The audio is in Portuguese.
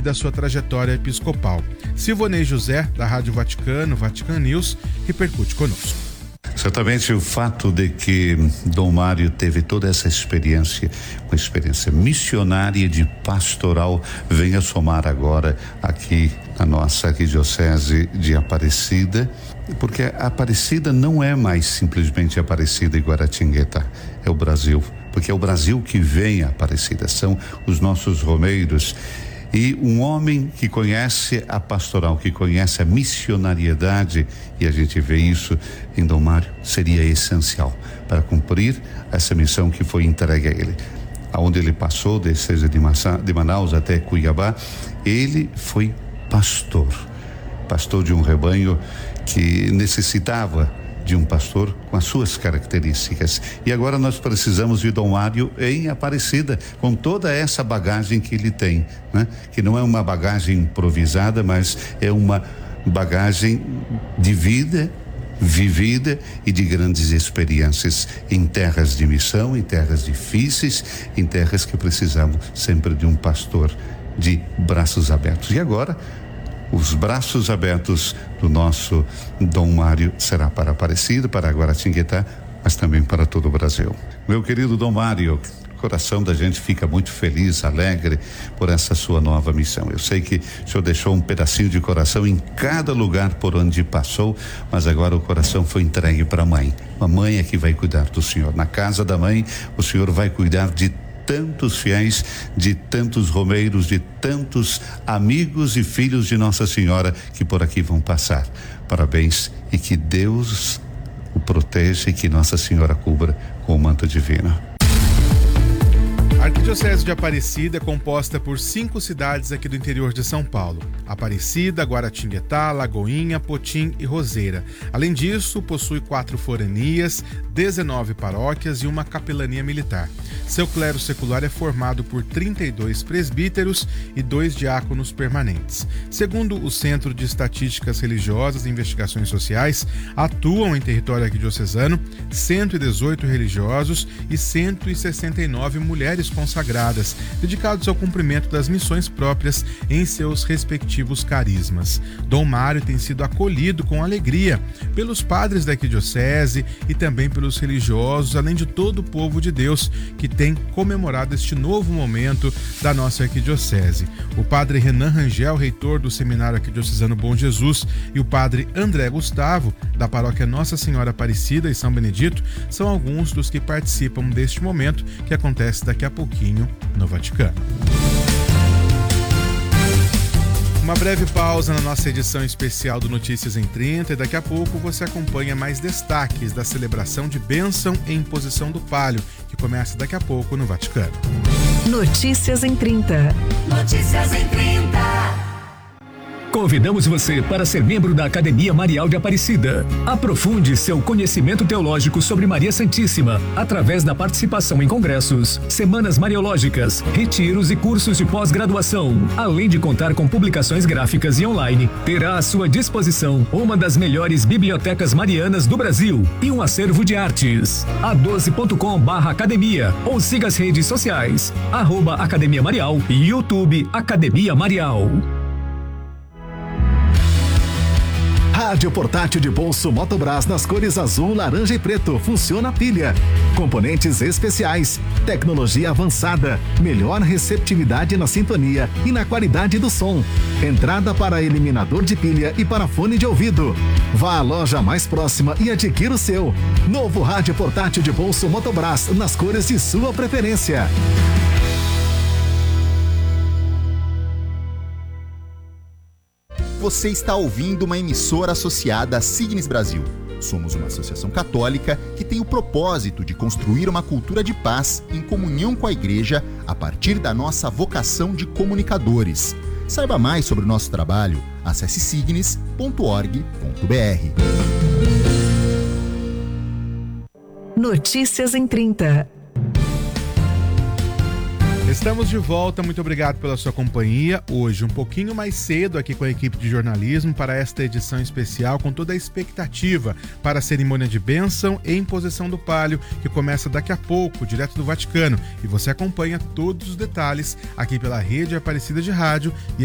da sua trajetória episcopal. Silvonei José, da Rádio Vaticano, Vatican News, repercute conosco. Certamente o fato de que Dom Mário teve toda essa experiência, uma experiência missionária de pastoral, venha somar agora aqui na nossa arquidiocese de Aparecida, porque a Aparecida não é mais simplesmente Aparecida e Guaratinguetá, é o Brasil, porque é o Brasil que vem a Aparecida, são os nossos romeiros. E um homem que conhece a pastoral, que conhece a missionariedade, e a gente vê isso em Dom Mário, seria essencial para cumprir essa missão que foi entregue a ele. Aonde ele passou, seja de Manaus até Cuiabá, ele foi pastor de um rebanho que necessitava de um pastor com as suas características. E agora nós precisamos de Dom Mário em Aparecida, com toda essa bagagem que ele tem, né? Que não é uma bagagem improvisada, mas é uma bagagem de vida vivida e de grandes experiências em terras de missão, em terras difíceis, em terras que precisamos sempre de um pastor de braços abertos. E agora, os braços abertos do nosso Dom Mário será para Aparecida, para Guaratinguetá, mas também para todo o Brasil. Meu querido Dom Mário, o coração da gente fica muito feliz, alegre por essa sua nova missão. Eu sei que o senhor deixou um pedacinho de coração em cada lugar por onde passou, mas agora o coração foi entregue para a mãe. A mãe é que vai cuidar do senhor. Na casa da mãe, o senhor vai cuidar de tantos fiéis, de tantos romeiros, de tantos amigos e filhos de Nossa Senhora que por aqui vão passar. Parabéns e que Deus o proteja e que Nossa Senhora cubra com o manto divino. A Arquidiocese de Aparecida é composta por 5 cidades aqui do interior de São Paulo: Aparecida, Guaratinguetá, Lagoinha, Potim e Roseira. Além disso, possui 4 foranias, 19 paróquias e uma capelania militar. Seu clero secular é formado por 32 presbíteros e 2 diáconos permanentes. Segundo o Centro de Estatísticas Religiosas e Investigações Sociais, atuam em território arquidiocesano 118 religiosos e 169 mulheres consagradas, dedicados ao cumprimento das missões próprias em seus respectivos carismas. Dom Mário tem sido acolhido com alegria pelos padres da arquidiocese e também pelos religiosos, além de todo o povo de Deus que tem comemorado este novo momento da nossa arquidiocese. O padre Renan Rangel, reitor do Seminário Arquidiocesano Bom Jesus, e o padre André Gustavo, da paróquia Nossa Senhora Aparecida e São Benedito, são alguns dos que participam deste momento que acontece daqui a pouquinho no Vaticano. Uma breve pausa na nossa edição especial do Notícias em 30 e daqui a pouco você acompanha mais destaques da celebração de bênção e imposição do palio, que começa daqui a pouco no Vaticano. Notícias em 30. Notícias em 30. Convidamos você para ser membro da Academia Marial de Aparecida. Aprofunde seu conhecimento teológico sobre Maria Santíssima através da participação em congressos, semanas mariológicas, retiros e cursos de pós-graduação. Além de contar com publicações gráficas e online, terá à sua disposição uma das melhores bibliotecas marianas do Brasil e um acervo de artes. a12.com/academia ou siga as redes sociais @Academia Marial e YouTube Academia Marial. Rádio portátil de bolso Motobras nas cores azul, laranja e preto. Funciona a pilha. Componentes especiais. Tecnologia avançada. Melhor receptividade na sintonia e na qualidade do som. Entrada para eliminador de pilha e para fone de ouvido. Vá à loja mais próxima e adquira o seu. Novo rádio portátil de bolso Motobras nas cores de sua preferência. Você está ouvindo uma emissora associada à Signes Brasil. Somos uma associação católica que tem o propósito de construir uma cultura de paz em comunhão com a Igreja a partir da nossa vocação de comunicadores. Saiba mais sobre o nosso trabalho, acesse signes.org.br. Notícias em 30. Estamos de volta, muito obrigado pela sua companhia. Hoje, um pouquinho mais cedo, aqui com a equipe de jornalismo, para esta edição especial, com toda a expectativa para a cerimônia de bênção e imposição do palio, que começa daqui a pouco, direto do Vaticano. E você acompanha todos os detalhes aqui pela Rede Aparecida de Rádio e